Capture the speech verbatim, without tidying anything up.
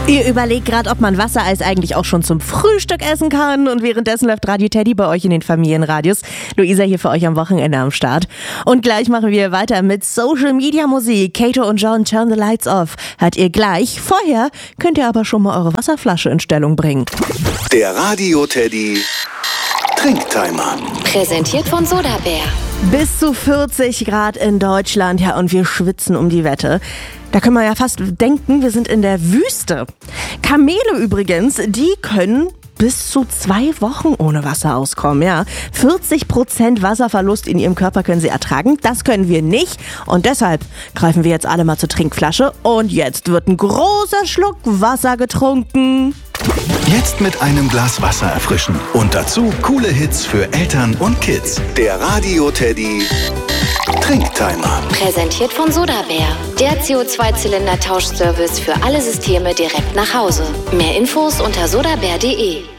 Ihr überlegt gerade, ob man Wassereis eigentlich auch schon zum Frühstück essen kann, und währenddessen läuft Radio Teddy bei euch in den Familienradios. Luisa hier für euch am Wochenende am Start. Und gleich machen wir weiter mit Social Media Musik. Kato und John, Turn the Lights Off. Hört ihr gleich. Vorher könnt ihr aber schon mal eure Wasserflasche in Stellung bringen. Der Radio Teddy Trinktimer. Präsentiert von Sodabär. Bis zu vierzig Grad in Deutschland, ja, und wir schwitzen um die Wette. Da können wir ja fast denken, wir sind in der Wüste. Kamele übrigens, die können bis zu zwei Wochen ohne Wasser auskommen, ja. vierzig Prozent Wasserverlust in ihrem Körper können sie ertragen. Das können wir nicht. Und deshalb greifen wir jetzt alle mal zur Trinkflasche. Und jetzt wird ein großer Schluck Wasser getrunken. Jetzt mit einem Glas Wasser erfrischen. Und dazu coole Hits für Eltern und Kids. Der Radio Teddy Trinktimer. Präsentiert von Sodabär. Der C O zwei Zylinder Tauschservice für alle Systeme direkt nach Hause. Mehr Infos unter sodabär punkt de.